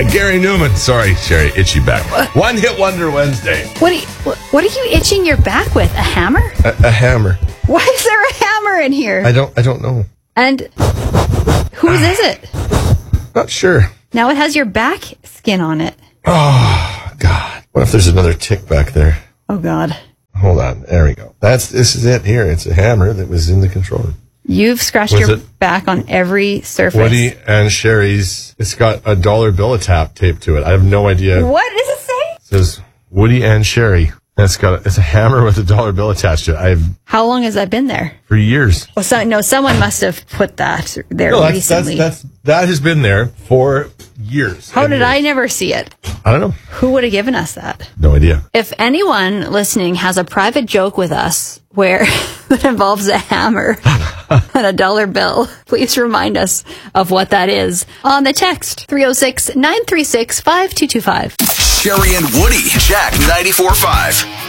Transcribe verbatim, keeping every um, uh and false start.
Gary Newman. Sorry, Sherry. Itchy back. What? One Hit Wonder Wednesday. What are, you, what are you itching your back with? A hammer? A, a hammer. Why is there a hammer in here? I don't I don't know. And whose is it? Not sure. Now it has your back skin on it. Oh, God. What if there's another tick back there? Oh, God. Hold on. There we go. That's This is it here. It's a hammer that was in the controller. You've scratched Was your it back on every surface. Woody and Sherry's. It's got a dollar bill tap taped to it. I have no idea. What does it say? It says Woody and Sherry. And it's got a, it's a hammer with a dollar bill attached to it. I've How long has that been there? for years. Well, so, no, someone must have put that there No, that's, recently. that's that's that has been there for years. How and did years. I never see it? I don't know. Who would have given us that? No idea. If anyone listening has a private joke with us where that involves a hammer and a dollar bill, please remind us of what that is on the text three oh six, nine three six, five two two five. Sherry and Woody, Jack ninety-four point five.